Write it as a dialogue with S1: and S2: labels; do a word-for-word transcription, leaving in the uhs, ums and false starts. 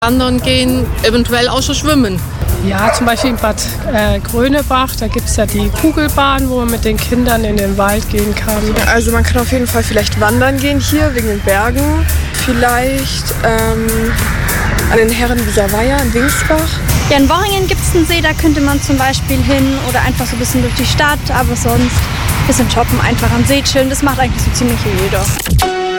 S1: Wandern gehen, eventuell auch schon schwimmen.
S2: Ja, zum Beispiel in Bad äh, Grönebach, da gibt es ja die Kugelbahn, wo man mit den Kindern in den Wald gehen kann.
S3: Also man kann auf jeden Fall vielleicht wandern gehen hier, wegen den Bergen. Vielleicht ähm, an den Herrenwieser Weiher in Wingsbach.
S4: Ja, in Worringen gibt es einen See, da könnte man zum Beispiel hin oder einfach so ein bisschen durch die Stadt, aber sonst ein bisschen shoppen, einfach am See chillen, das macht eigentlich so ziemlich jeder.